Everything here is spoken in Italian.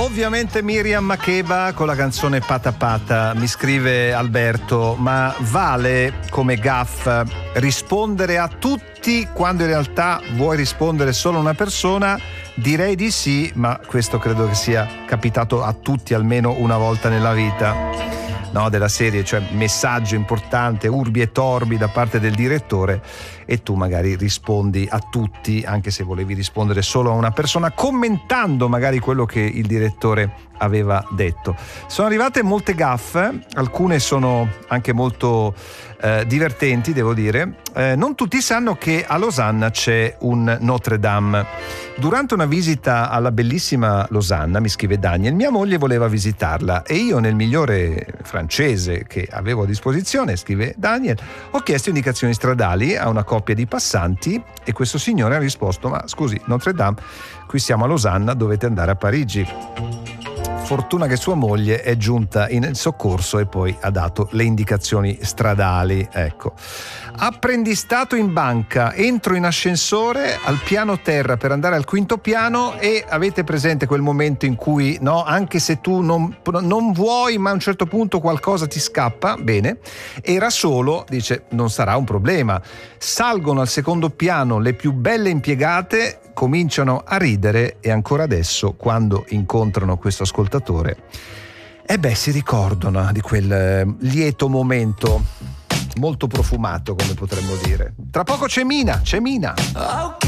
Ovviamente Miriam Makeba con la canzone Pata Pata. Mi scrive Alberto: ma vale come gaff rispondere a tutti quando in realtà vuoi rispondere solo a una persona? Direi di sì, ma questo credo che sia capitato a tutti almeno una volta nella vita. No, della serie, cioè messaggio importante, urbi e torbi da parte del direttore, e tu magari rispondi a tutti anche se volevi rispondere solo a una persona, commentando magari quello che il direttore aveva detto. Sono arrivate molte gaffe, alcune sono anche molto divertenti, devo dire. Non tutti sanno che a Losanna c'è un Notre Dame. Durante una visita alla bellissima Losanna, mi scrive Daniel, mia moglie voleva visitarla e io, nel migliore francese che avevo a disposizione, scrive Daniel, ho chiesto indicazioni stradali a una coppia di passanti e questo signore ha risposto: ma scusi, Notre Dame, qui siamo a Losanna, dovete andare a Parigi. Fortuna che sua moglie è giunta in soccorso e poi ha dato le indicazioni stradali. Ecco. Apprendistato in banca, entro in ascensore al piano terra per andare al quinto piano e avete presente quel momento in cui, no, anche se tu non vuoi, ma a un certo punto qualcosa ti scappa? Bene, era solo, dice, non sarà un problema. Salgono al secondo piano le più belle impiegate, cominciano a ridere e ancora adesso, quando incontrano questo ascoltatore, si ricordano di quel lieto momento molto profumato, come potremmo dire. Tra poco c'è Mina.